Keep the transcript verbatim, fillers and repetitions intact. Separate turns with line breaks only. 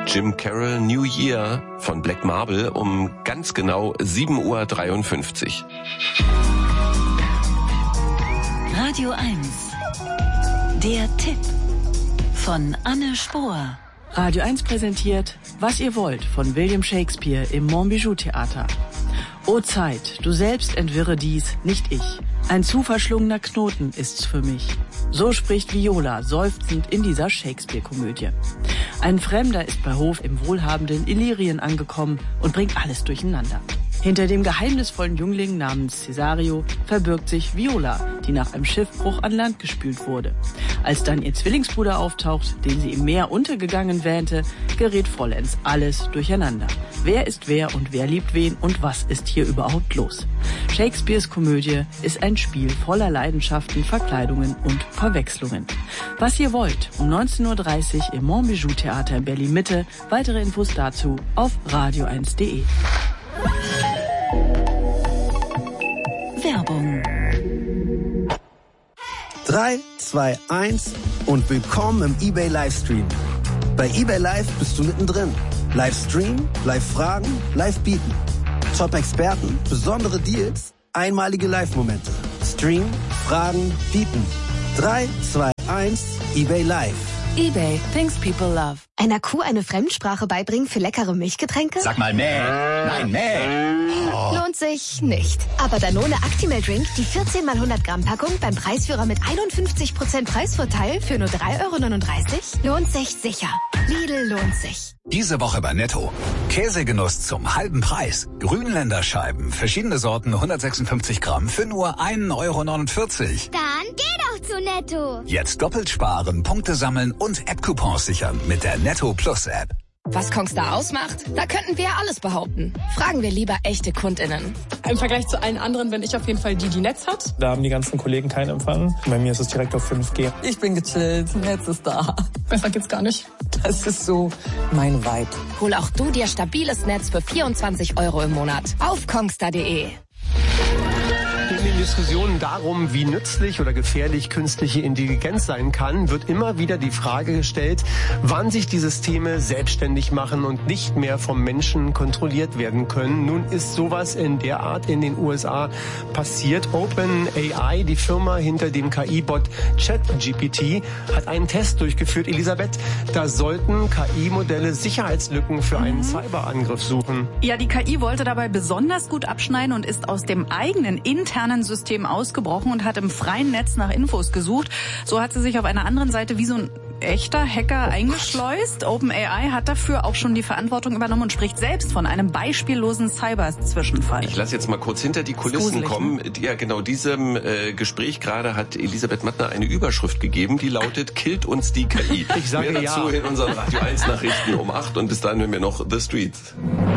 Jim Carroll New Year von Black Marble um ganz genau sieben Uhr dreiundfünfzig.
Radio eins. Der Tipp von Anne Spohr.
Radio eins präsentiert Was ihr wollt von William Shakespeare im Montbijou Theater. O Zeit, du selbst entwirre dies, nicht ich. Ein zu verschlungener Knoten ist's für mich. So spricht Viola seufzend in dieser Shakespeare-Komödie. Ein Fremder ist bei Hof im wohlhabenden Illyrien angekommen und bringt alles durcheinander. Hinter dem geheimnisvollen Jüngling namens Cesario verbirgt sich Viola, die nach einem Schiffbruch an Land gespült wurde. Als dann ihr Zwillingsbruder auftaucht, den sie im Meer untergegangen wähnte, gerät vollends alles durcheinander. Wer ist wer und wer liebt wen und was ist hier überhaupt los? Shakespeares Komödie ist ein Spiel voller Leidenschaften, Verkleidungen und Verwechslungen. Was ihr wollt, um neunzehn Uhr dreißig im Montbijou Theater in Berlin Mitte. Weitere Infos dazu auf radio eins punkt de.
Werbung.
drei, zwei, eins und willkommen im eBay Livestream. Bei eBay Live bist du mittendrin. Livestream, Live-Fragen, Live-Bieten. Top-Experten, besondere Deals, einmalige Live-Momente. Stream, Fragen, Bieten. drei, zwei, eins, eBay Live.
eBay, things people love.
Einer Kuh eine Fremdsprache beibringen für leckere Milchgetränke?
Sag mal mäh. Nein, mäh.
Oh. Lohnt sich nicht. Aber Danone Actimel Drink, die vierzehn mal hundert Gramm Packung beim Preisführer mit einundfünfzig Prozent Preisvorteil für nur drei Euro neununddreißig, lohnt sich sicher. Lidl lohnt sich.
Diese Woche bei Netto. Käsegenuss zum halben Preis. Grünländerscheiben, verschiedene Sorten, hundertsechsundfünfzig Gramm für nur ein Euro neunundvierzig.
Dann geh doch zu Netto.
Jetzt doppelt sparen, Punkte sammeln und App-Coupons sichern mit der Netto Plus App.
Was Kongstar ausmacht? Da könnten wir alles behaupten. Fragen wir lieber echte KundInnen.
Im Vergleich zu allen anderen bin ich auf jeden Fall die, die Netz hat.
Da haben die ganzen Kollegen keinen Empfang. Bei mir ist es direkt auf fünf G.
Ich bin gechillt, Netz ist da.
Besser geht's gar nicht.
Das ist so mein Vibe.
Hol auch du dir stabiles Netz für vierundzwanzig Euro im Monat auf kongstar punkt de.
In den Diskussionen darum, wie nützlich oder gefährlich künstliche Intelligenz sein kann, wird immer wieder die Frage gestellt, wann sich die Systeme selbstständig machen und nicht mehr vom Menschen kontrolliert werden können. Nun ist sowas in der Art in den U S A passiert. OpenAI, die Firma hinter dem K I-Bot ChatGPT, hat einen Test durchgeführt. Elisabeth, da sollten K I-Modelle Sicherheitslücken für einen mhm. Cyberangriff suchen.
Ja, die K I wollte dabei besonders gut abschneiden und ist aus dem eigenen internen System ausgebrochen und hat im freien Netz nach Infos gesucht. So hat sie sich auf einer anderen Seite wie so ein echter Hacker oh eingeschleust. OpenAI hat dafür auch schon die Verantwortung übernommen und spricht selbst von einem beispiellosen Cyber-Zwischenfall.
Ich lasse jetzt mal kurz hinter die Kulissen gruselig, kommen. Ne? Ja, genau diesem äh, Gespräch gerade hat Elisabeth Mattner eine Überschrift gegeben, die lautet, killt uns die K I.
Ich sage
Mehr dazu
ja.
in unseren Radio eins Nachrichten um acht und bis dahin hören wir noch The Streets.